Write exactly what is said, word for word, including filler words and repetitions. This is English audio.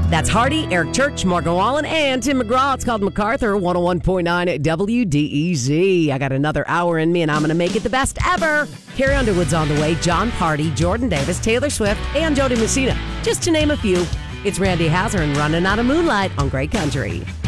That's Hardy, Eric Church, Morgan Wallen, and Tim McGraw. It's called MacArthur, one oh one point nine W D E Z. I got another hour in me, and I'm going to make it the best ever. Carrie Underwood's on the way, John Party, Jordan Davis, Taylor Swift, and Jody Messina, just to name a few. It's Randy Hazard and Running Out of Moonlight on Great Country.